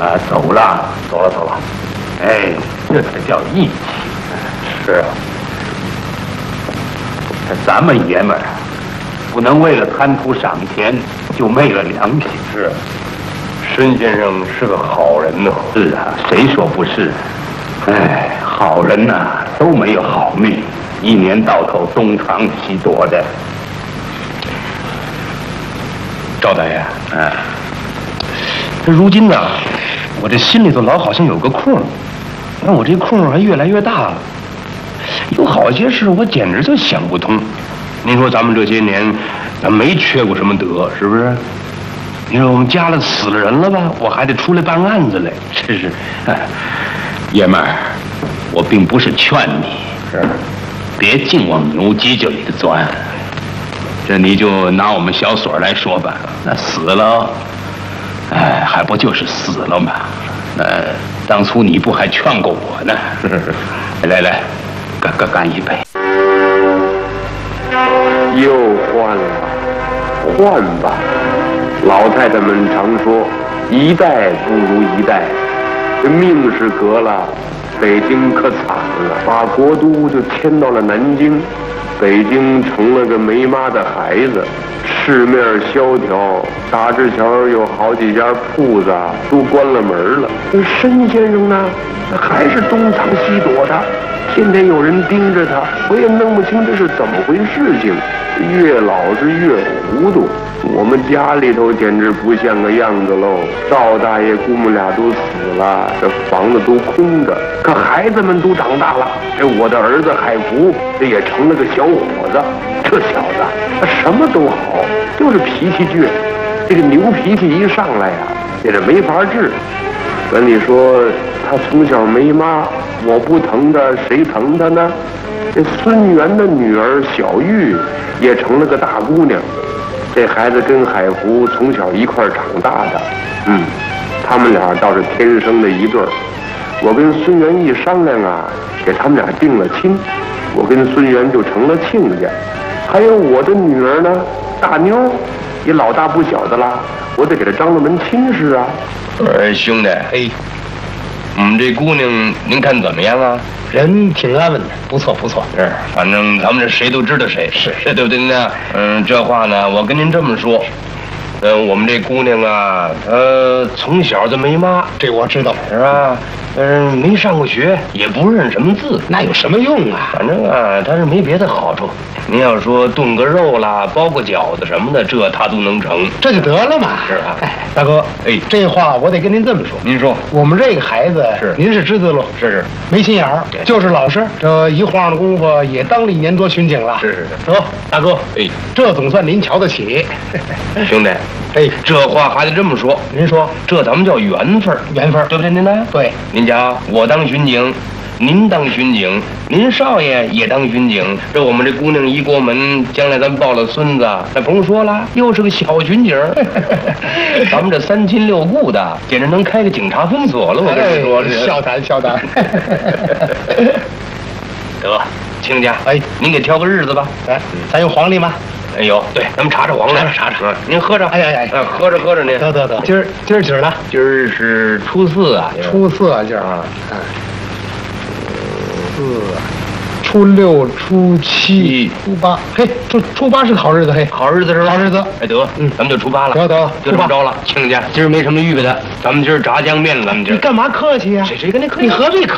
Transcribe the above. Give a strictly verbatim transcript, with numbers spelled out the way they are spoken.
啊，走了，走了，走了。哎，这才叫义气。是啊，咱们爷们儿不能为了贪图赏钱就昧了良心。是，孙先生是个好人呢。是啊，谁说不是？哎，好人呐、啊、都没有好命，一年到头东藏西躲的。 赵大爷， 哎， 这如今呢，我这心里头老好像有个空，那我这空还越来越大了。有好些事我简直就想不通。您说咱们这些年，咱没缺过什么德，是不是？你说我们家里死了人了吧，我还得出来办案子来，这是。哎， 爷们儿，我并不是劝你， 是， 别净往牛犄角里头钻。这你就拿我们小所来说吧，那死了，哎，还不就是死了吗？呃，当初你不还劝过我呢？来来，干干干一杯。 又换了，换吧。老太太们常说，一代不如一代。这命是革了，北京可惨了，把国都就迁到了南京，北京成了个没妈的孩子，市面萧条，大直桥有好几家铺子都关了门了。那申先生呢，还是东藏西躲的，天天有人盯着他，我也弄不清这是怎么回事情。越老是越糊涂，我们家里头简直不像个样子喽。赵大爷姑母俩都死了，这房子都空着，可孩子们都长大了。这我的儿子海福，这也成了个小伙子。这小子他什么都好，就是脾气倔。这个牛脾气一上来呀、啊，也是没法治。可你说他从小没妈，我不疼他，谁疼他呢？这孙元的女儿小玉也成了个大姑娘，这孩子跟海福从小一块长大的，嗯，他们俩倒是天生的一对儿。我跟孙元一商量啊，给他们俩定了亲，我跟孙元就成了亲家。还有我的女儿呢，大妞也老大不小的啦，我得给她张罗门亲事啊。 呃，兄弟，哎，我们这姑娘您看怎么样啊？ 人挺安稳的，不错不错。 是，反正咱们这谁都知道谁是， 是对不对呢？嗯，这话呢，我跟您这么说，嗯，我们这姑娘啊，呃，从小就没妈， 这我知道， 是吧？嗯，没上过学，也不认什么字， 那有什么用啊？ 反正啊，她是没别的好处。您要说炖个肉啦，包个饺子什么的，这她都能成， 这就得了嘛。 是啊。 哎，大哥， 哎， 这话我得跟您这么说。 您说， 我们这个孩子是您是知道喽， 是是， 没心眼儿，就是老实。这一晃的功夫也当了一年多巡警了。 是是是。 得，大哥， 哎， 这总算您瞧得起。 兄弟， 哎， 这话还得这么说。 您说， 这咱们叫缘分， 缘分， 对不对？您呢？ 对。 您瞧，我当巡警，您当巡警，您少爷也当巡警。这我们这姑娘一过门，将来咱抱了孙子，那不用说了，又是个小巡警。咱们这三亲六故的，简直能开个警察分所了。我跟你说， 哎、笑谈笑谈。 得，亲家， 哎， 您给挑个日子吧。 来，咱有黄历吗？ 哎呦，对，咱们查查黄历， 查查查。 嗯，您喝着。 哎呀呀， 嗯，喝着喝着您。 得得得，今儿今儿几儿了？ 今儿是初四啊。 初四啊，今儿啊。 嗯。四。初六、初七、初八，嘿，初初八是个好日子，嘿， 好日子是吧？ 好日子。 哎，得，嗯，咱们就初八了。 得得， 就这么着了。亲家，今儿没什么预备的，咱们今儿炸酱面了，咱们今儿。 你干嘛客气呀？ 谁谁跟你客气？ 你何必客